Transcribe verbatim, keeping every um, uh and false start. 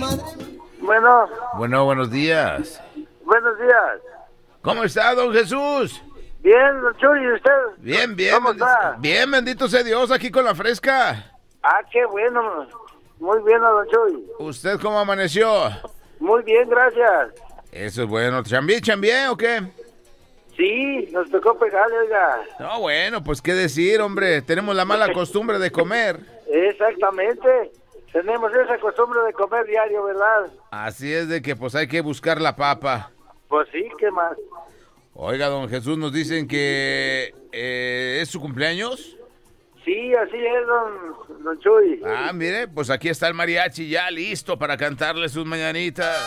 Bueno. Bueno, buenos días. Buenos días. ¿Cómo está, don Jesús? Bien, don Chuy, ¿y usted? Bien, bien. ¿Cómo está? Bien, bendito sea Dios, aquí con la fresca. Ah, qué bueno. Muy bien, don Chuy. ¿Usted cómo amaneció? Muy bien, gracias. Eso es bueno. ¿Chambié, chambié o qué? Sí, nos tocó pegarle, oiga. No, bueno, pues qué decir, hombre. Tenemos la mala costumbre de comer. Exactamente. Tenemos esa costumbre de comer diario, ¿verdad? Así es de que pues hay que buscar la papa. Pues sí, ¿qué más? Oiga, don Jesús, nos dicen que eh, es su cumpleaños. Sí, así es, don, don Chuy. Ah, mire, pues aquí está el mariachi ya listo para cantarle sus mañanitas.